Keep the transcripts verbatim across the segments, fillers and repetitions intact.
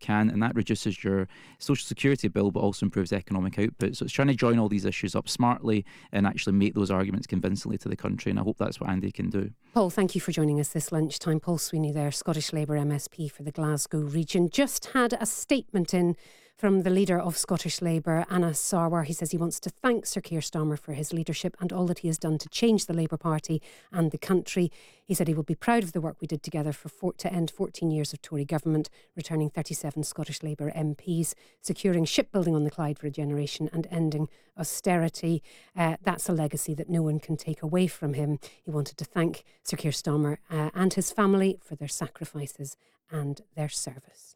can, and that reduces your social security bill but also improves economic output. So it's trying to join all these issues up smartly and actually make those arguments convincingly to the country, and I hope that's what Andy can do. Paul, thank you for joining us this lunchtime. Paul Sweeney there, Scottish Labour M S P for the Glasgow region, just had a statement in from the leader of Scottish Labour, Anas Sarwar. He says he wants to thank Sir Keir Starmer for his leadership and all that he has done to change the Labour Party and the country. He said he will be proud of the work we did together for four, to end fourteen years of Tory government, returning thirty-seven Scottish Labour M Ps, securing shipbuilding on the Clyde for a generation and ending austerity. Uh, that's a legacy that no one can take away from him. He wanted to thank Sir Keir Starmer uh, and his family for their sacrifices and their service.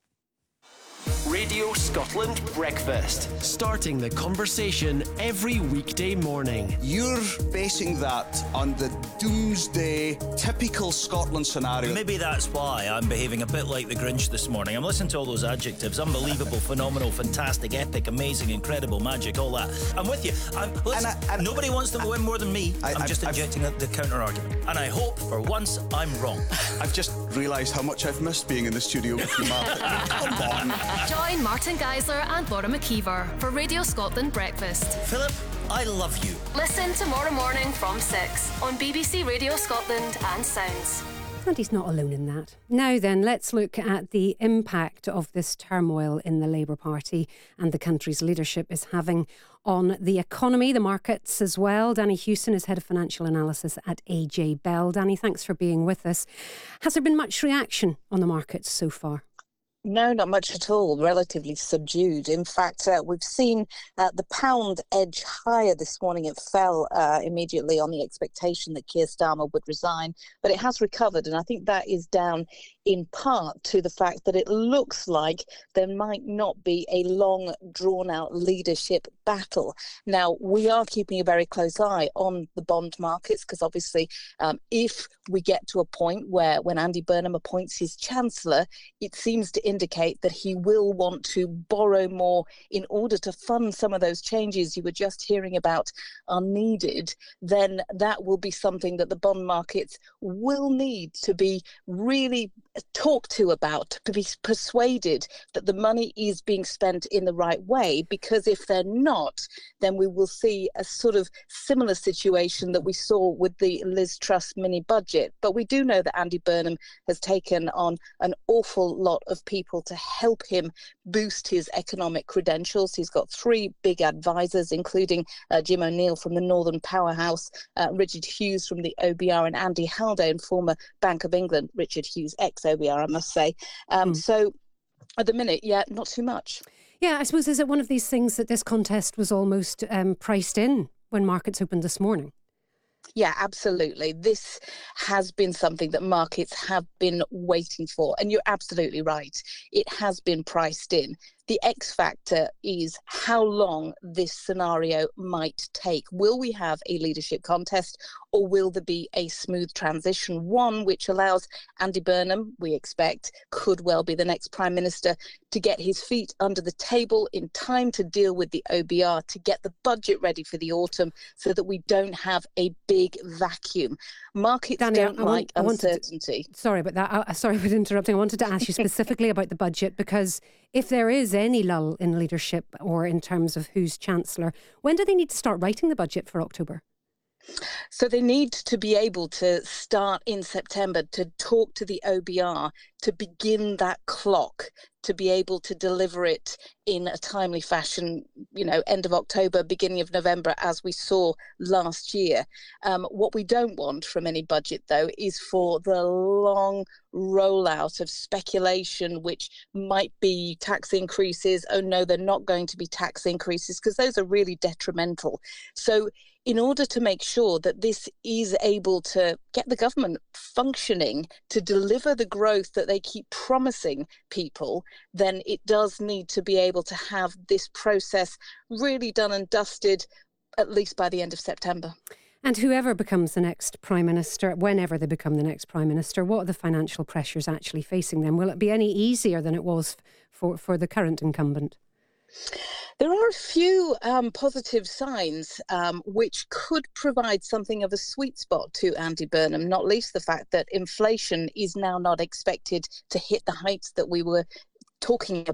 Radio Scotland Breakfast. Starting the conversation every weekday morning. You're basing that on the doomsday, typical Scotland scenario. Maybe that's why I'm behaving a bit like the Grinch this morning. I'm listening to all those adjectives. Unbelievable, phenomenal, fantastic, epic, amazing, incredible, magic, all that. I'm with you. I'm, listen, and I, and nobody wants to win more than me. I, I'm just I've, injecting I've, the counter-argument. And I hope, for once, I'm wrong. I've just realised how much I've missed being in the studio with you, Martin. Come on. Join Martin Geisler and Laura McKeever for Radio Scotland Breakfast. Philip, I love you. Listen tomorrow morning from six on B B C Radio Scotland and Sounds. And he's not alone in that. Now then, let's look at the impact of this turmoil in the Labour Party and the country's leadership is having on the economy, the markets as well. Danny Hewson is Head of Financial Analysis at A J Bell. Danny, thanks for being with us. Has there been much reaction on the markets so far? No, not much at all. Relatively subdued. In fact, uh, we've seen uh, the pound edge higher this morning. It fell uh, immediately on the expectation that Keir Starmer would resign, but it has recovered. And I think that is down in part to the fact that it looks like there might not be a long, drawn-out leadership battle. Now, we are keeping a very close eye on the bond markets because obviously um, if we get to a point where when Andy Burnham appoints his Chancellor, it seems to indicate that he will want to borrow more in order to fund some of those changes you were just hearing about are needed, then that will be something that the bond markets will need to be really talked to about, to be persuaded that the money is being spent in the right way, because if they're not, then we will see a sort of similar situation that we saw with the Liz Truss mini budget. But we do know that Andy Burnham has taken on an awful lot of people to help him boost his economic credentials. He's got three big advisors, including uh, Jim O'Neill from the Northern Powerhouse, uh, Richard Hughes from the O B R, and Andy Haldane, former Bank of England, Richard Hughes, ex-O B R, I must say. Um, mm. So at the minute, yeah, not too much. Yeah, I suppose, is it one of these things that this contest was almost um, priced in when markets opened this morning? Yeah, absolutely. This has been something that markets have been waiting for. And you're absolutely right. It has been priced in. The X factor is how long this scenario might take. Will we have a leadership contest, or will there be a smooth transition? One which allows Andy Burnham, we expect, could well be the next Prime Minister, to get his feet under the table in time to deal with the O B R, to get the budget ready for the autumn so that we don't have a big vacuum. Markets Danny, don't I like want, uncertainty. To, sorry about that. I, sorry for interrupting. I wanted to ask you specifically about the budget, because if there is any lull in leadership or in terms of who's Chancellor, when do they need to start writing the budget for October? So they need to be able to start in September to talk to the O B R, to begin that clock, to be able to deliver it in a timely fashion, you know, end of October, beginning of November, as we saw last year. Um, what we don't want from any budget, though, is for the long rollout of speculation, which might be tax increases. Oh, no, they're not going to be tax increases, because those are really detrimental. So in order to make sure that this is able to get the government functioning to deliver the growth that they keep promising people, then it does need to be able to have this process really done and dusted, at least by the end of September. And whoever becomes the next Prime Minister, whenever they become the next Prime Minister, what are the financial pressures actually facing them? Will it be any easier than it was for, for the current incumbent? There are a few um, positive signs um, which could provide something of a sweet spot to Andy Burnham, not least the fact that inflation is now not expected to hit the heights that we were talking